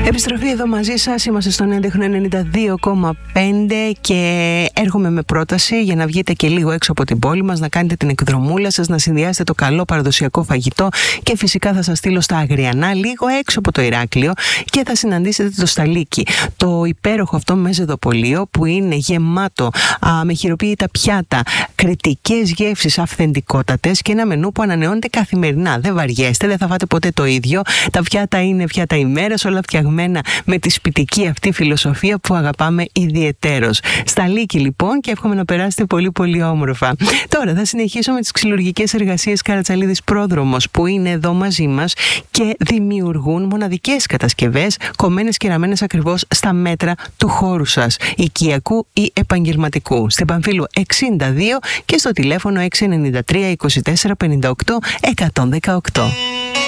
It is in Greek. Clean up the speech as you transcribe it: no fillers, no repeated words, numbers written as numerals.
Επιστροφή εδώ μαζί σας, είμαστε στον έντεχνο 92,5 και έρχομαι με πρόταση για να βγείτε και λίγο έξω από την πόλη μας, να κάνετε την εκδρομούλα σας, να συνδυάσετε το καλό παραδοσιακό φαγητό και φυσικά θα σας στείλω στα Αγριανά, λίγο έξω από το Ηράκλειο, και θα συναντήσετε το Σταλίκι, το υπέροχο αυτό μεζεδοπωλείο που είναι γεμάτο με χειροποίητα πιάτα, κρητικές γεύσεις αυθεντικότατες και ένα μενού που ανανεώνεται καθημερινά. Δεν βαριέστε, δεν θα φάτε ποτέ το ίδιο. Τα πιάτα είναι πιάτα ημέρας, όλα φτιαγμένα με τη σπιτική αυτή φιλοσοφία που αγαπάμε ιδιαιτέρως. Σταλίκι λοιπόν, και εύχομαι να περάσετε πολύ πολύ όμορφα. Τώρα θα συνεχίσω με τις ξυλουργικές εργασίες Καρατσαλίδης Πρόδρομος, που είναι εδώ μαζί μας και δημιουργούν μοναδικές κατασκευές κομμένες και ραμμένες ακριβώς στα μέτρα του χώρου σας, οικιακού ή επαγγελματικού. Στην Παμφύλου 62 και στο τηλέφωνο 693 24 58 118.